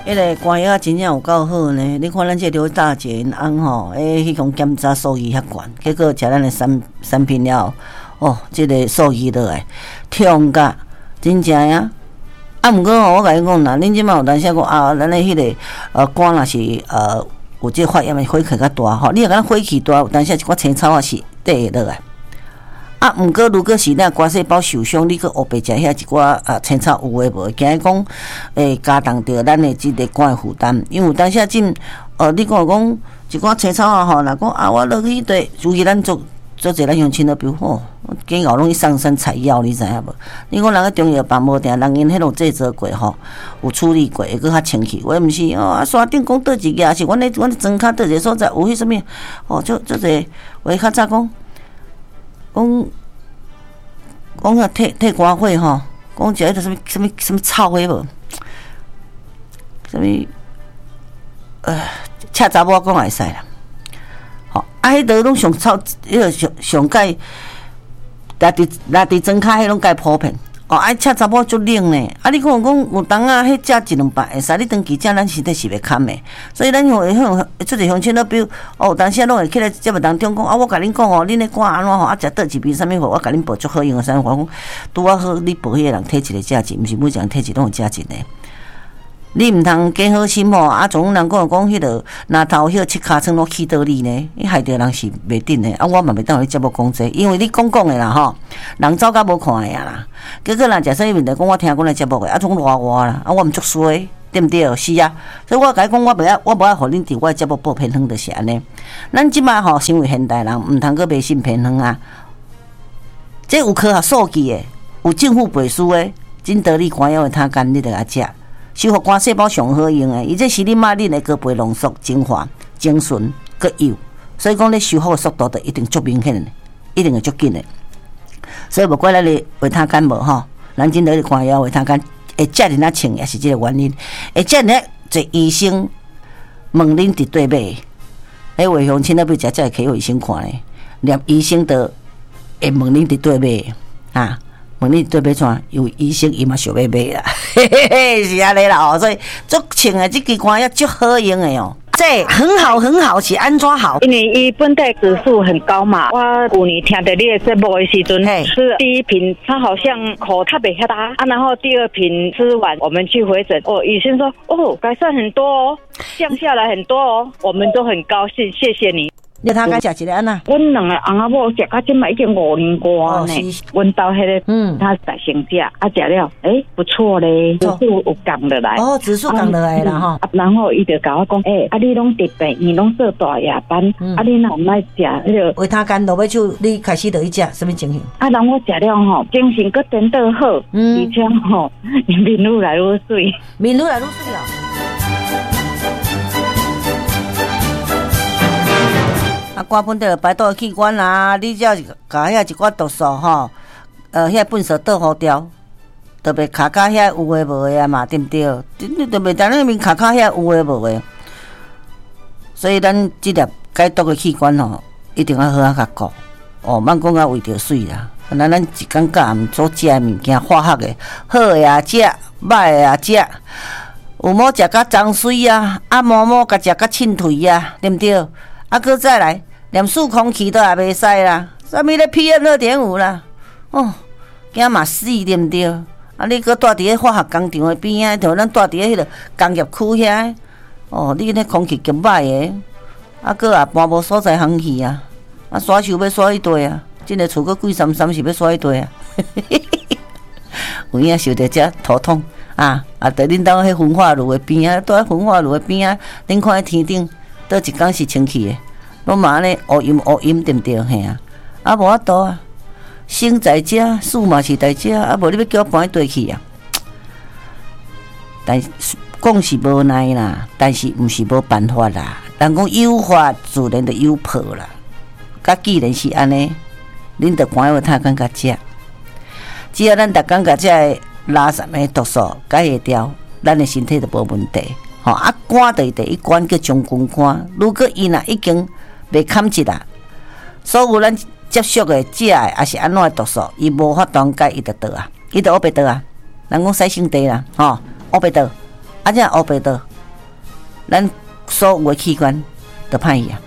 迄个肝药真正有够好呢！你看咱这刘大姐因翁吼，迄种检查数据遐悬，结果食咱的产品了，哦，这个数据落来，痛甲真正呀！啊，毋过吼，我甲你讲啦，恁即摆有当时讲啊，咱的迄个肝若是有这发炎的火气较大吼，你若敢火气大，有当时一寡青草啊是缀会落来。啊，毋过如果是咱肝细胞受伤，你去黑白食遐一寡青草有诶无？惊讲加重着咱诶即个肝诶负担，因为有当时你讲一寡青草啊吼，若讲啊我落去对，尤其咱做侪咱乡亲都比如吼，今后拢去上山采药，你知影无？你讲人个中药房无定，人因迄种制作过吼，有处理过，会搁较清气。我毋是啊，山顶讲倒一个，是阮咧庄骹倒一个所在有迄什物哦，做者话较早讲。讲个退肝火吼，讲食迄个什么草的无？什么恰查某讲会使啦。吼，啊，迄个拢上草，迄个上介，拉伫庄骹迄拢介普遍。哦，啊，恰查某足冷呢。啊，你讲有当啊，迄食一两百会使，你长期食咱身体是袂堪的。所以咱会出一乡亲都比如，哦，当时拢会起来节目当中讲啊，我甲恁讲哦，恁咧肝安怎吼，啊，食倒一味啥物货，我甲恁报足好用的啥物货，讲拄啊好，你报迄个人体质的价值，毋是每一个人体质拢有价值的。你毋通假好心吼，啊，总人讲迄个拿头迄七骹床拢气倒你呢，你害着人是袂顶的。啊，我嘛袂当互你节目讲这，因为你讲的啦吼，人走甲无看的啊啦。结果人食啥物问题，讲我听阮的节目的，啊，总赖我啦，啊，我毋足衰，对毋对？是啊，所以我甲你讲，我无爱互恁伫我的节目报偏方，就是安尼。咱即摆吼，身为现代人，毋通去迷信偏方啊。这有科学数据的，有政府背书的，真得你肝药的汤干，你着来食。修复肝细胞上好用诶，伊这是你妈恁的高倍浓缩精华、精纯、搁油，所以讲你修复的速度就一定足明显的，一定会足紧的。所以无怪咱的维他肝无吼，咱真得你肝药维他肝会遮尔啊穿，也是这个原因。会遮尔做医生问恁伫对买，迄位乡亲那边食才会去医生看咧，连医生都会问恁伫对买啊。问你对买怎？有医生伊嘛想要买啦，嘿嘿嘿，是安尼啦哦，所以足穿的这支肝药足好用的哦，这很好很好，是安怎好？ 因为伊本体指数很高嘛，我有年听到你的节目的时阵，是第一瓶他好像口特别大啊，然后第二瓶吃完我们去回诊，哦，医生说哦改善很多哦，降下来很多哦，我们都很高兴，谢谢你。 你他敢食一个安那？ 阮两个翁仔某食到即摆已经5年多呢。阮兜迄个，他大成食，啊食了，不错咧，指数有降落来。 哦，指数降落来啦吼。 然后伊就甲我讲，啊你拢特别，伊拢做大夜班，啊你若毋爱食迄个维他干落尾手，你开始就去食，什么情形？ 啊，人我食了吼，精神搁真得好，而且吼面愈来愈水， 面愈来愈水哦。啊，肝本地排毒器官啦，你只要是甲遐一寡毒素吼，遐粪扫倒好掉，特别骹骹遐有诶无诶啊嘛，对毋对？你特别当然面骹骹遐有诶无诶，所以咱即粒解毒诶器官吼，一定要好啊甲顾哦，莫讲啊为着水啦。咱一工甲暗所食诶物件，化学诶，好诶也食，歹诶也食，有某食甲脏水啊，啊某甲食甲凊退啊，对毋对？啊，搁再来。连数空气都也袂使啦，啥物咧 PM2.5 啦，哦，惊嘛死对毋对？啊，你搁住伫咧化学工厂诶边啊，像咱住伫咧迄个工业区遐，哦，你迄空气极歹诶，啊，搁也搬无所在通去啊，啊，刷手要刷一堆啊，真个厝搁贵三是要刷一堆啊，有影受着遮头痛啊，啊，伫恁兜迄焚化炉诶边啊，住喺焚化炉诶边啊，恁看迄天顶，倒一工是清气诶。拢嘛安尼乌阴对毋对？嘿啊，啊无法度啊，生在遮，死嘛是在遮，啊无你要叫我搬去地去啊？但是讲是无奈啦，但是毋是无办法啦。人讲有法自然就有破啦。甲既然是安尼，恁着赶快他感觉食，只要咱逐工甲遮个垃圾的毒素解会掉，咱的身体就无问题。吼啊，肝就第一关叫将军肝，如果伊若已经袂堪一啦，所有咱接触的食的也是安怎的毒素，伊无法当解，伊就倒啊，伊就黑白倒啊。人讲洗身体啦，吼，黑白倒，啊，这黑白倒， 咱所有的器官都歹去啊。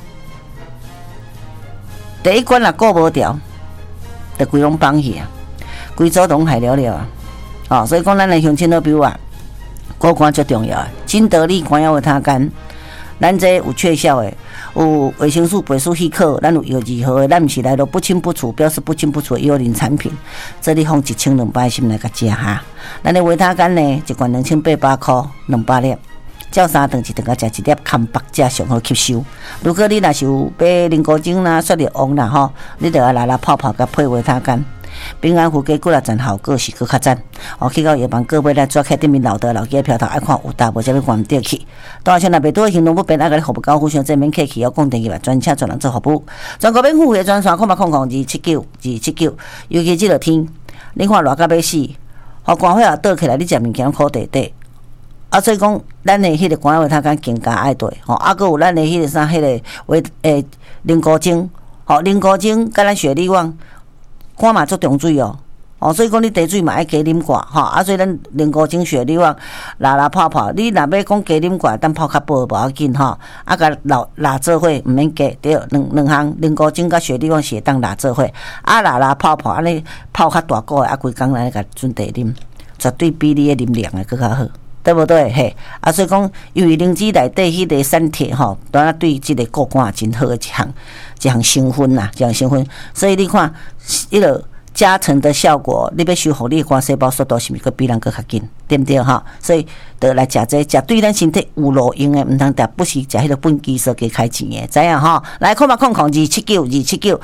第一关若顾无掉，就规拢放去啊，规组拢害了了啊！哦，所以讲咱的乡亲好朋友啊，过关最重要的，金得利关要为他干。咱这有确效的，有维生素、倍数稀克，咱有药剂好的，咱毋是来到不清不楚，表示不清不楚的幽灵产品。这里放1200心来甲食哈。咱的维他干呢，一罐2800块，200粒。照3顿一顿甲食1粒，康白食上好吸收。如果你若是有买灵菇精啦、雪莲王啦吼，你着要拉泡泡甲配维他干。平安符加几啊层效果是搁较赞。哦，去到药房各位来抓开对面老的老鸡票头，爱看有大无才要关掉去。大像若袂多行动不便，爱甲你服务高互相正面客气，要讲电话专车专人做服务。全国免付费专线0800279，尤其这个天，你看热甲要死，互寒火也倒起来，你食物件苦地地。啊，所以讲，咱的迄个关维他干更加爱对，吼，啊，搁有咱的迄个啥，迄个灵菇精，吼，灵菇精甲咱雪利旺，肝嘛足重水哦，哦，所以讲你茶水嘛爱加啉寡，吼，啊，所以咱灵菇精、雪利旺拉泡泡，你若要讲加啉寡，等泡较薄无要紧吼，啊，甲拉做伙毋免加，对，两项灵菇精甲雪利旺是会当拉做伙，啊，拉泡泡，安尼泡较大个，啊，规工来甲准茶啉，绝对比你的啉凉的搁较好。对不对？嘿，啊，所以讲，由于灵芝内底迄个产铁吼，当然对即个过关真好的一项成分啦，一项成分。所以你看，迄个加成的效果，你要修复你的肝细胞速度是毋是比人搁较紧？对不对哈？所以得来食这食对咱身体有路用的，毋通食不是食迄个本机说加开钱的，知影吼？来，0800279，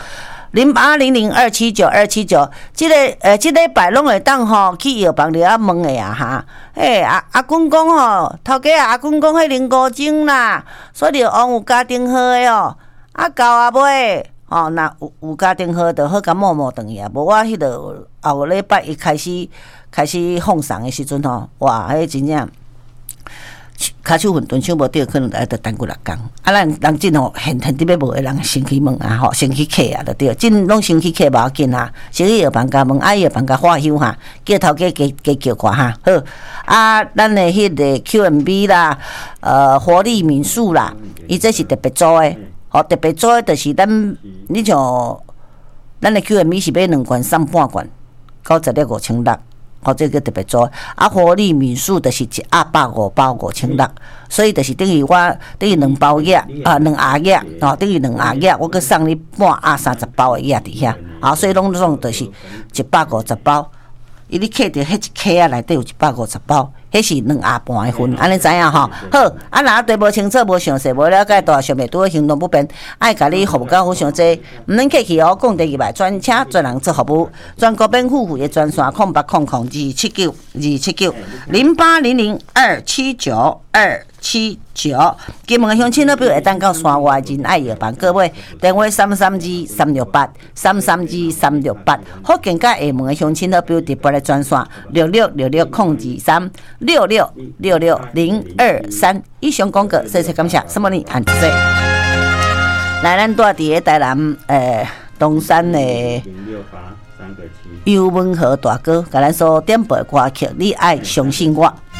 0800279279，即礼拜拢会当吼去药房里啊问的啊哈。阿公讲吼，头家阿公讲迄灵菇精啦，所以王有家庭好的哦，啊到啊尾吼，那有家庭好就好甲摸转去啊，无我迄个后礼拜一开始放送的时阵吼，哇，迄真正。骹手混沌手无对，可能就耽过6工。啊，咱人真吼，现伫要无的人先去问啊，吼，先去客啊，就对。真拢先去客无要紧啊，先去药房甲问，药房甲化休哈，叫头家加叫看哈。好，啊，咱的迄个 QMB 啦，活力敏素啦，伊这是特别做的，吼，特别做的就是你像咱的 QMB 是买2罐送半罐，90粒5600。哦，这个特别做啊，活力敏素就是一盒5包5600，所以就是等于2包药啊，2盒药哦，等于2盒药，我搁送你半盒30包的药伫遐，啊，所以拢就是150包，伊你摕着迄一克啊内底有150包，迄是2盒半的份，安尼知影吼？好，啊，若对无清楚、无详细、无了解，大上面拄好行动不便，爱甲你服务到好上济，毋免客气哦，讲第2摆专车专人做服务，全国免付费的专线08002792879，金门的乡亲好朋友会当到山外仁爱药房各位，电话332-368，福建甲厦门的乡亲好朋友直拨的专线6666-023，以上广告，谢谢感谢，什么呢？安谢。来，咱住伫个台南东山的尤文和大哥，甲咱所点播的歌曲，你爱相信我。